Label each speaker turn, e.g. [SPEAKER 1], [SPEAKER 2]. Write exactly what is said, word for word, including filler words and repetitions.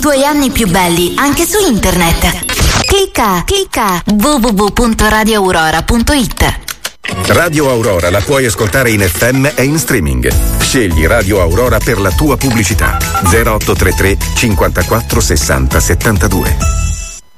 [SPEAKER 1] tuoi anni più belli anche su internet. Clicca, clicca w w w punto radio aurora punto i t.
[SPEAKER 2] Radio Aurora la puoi ascoltare in F M e in streaming. Scegli Radio Aurora per la tua pubblicità. zero otto tre tre cinquantaquattro sessanta settantadue.